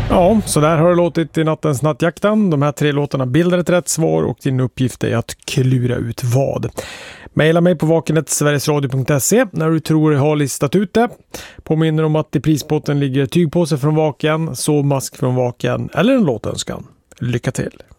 Ja, så där har det låtit i nattens nattjakten. De här 3 låtarna bildar ett rätt svar och din uppgift är att klura ut vad. Maila mig på vaken@sverigesradio.se när du tror jag har listat ut det. Påminner om att i prispotten ligger tygpåse från Vaken, sovmask från Vaken eller en låtönskan. Lycka till!